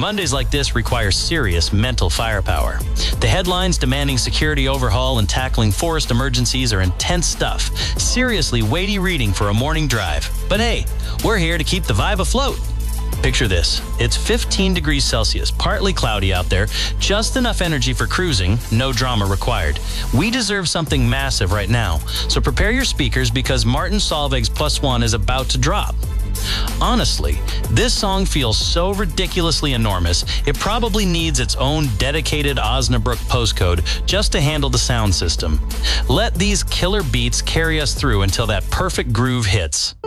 Mondays like this require serious mental firepower. The headlines demanding security overhaul and tackling forest emergencies are intense stuff. Seriously weighty reading for a morning drive. But hey, we're here to keep the vibe afloat. Picture this. It's 15 degrees Celsius, partly cloudy out there, just enough energy for cruising, no drama required. We deserve something massive right now, so prepare your speakers because Martin Solveig's Plus One is about to drop. Honestly, this song feels so ridiculously enormous, it probably needs its own dedicated Osnabrück postcode just to handle the sound system. Let these killer beats carry us through until that perfect groove hits.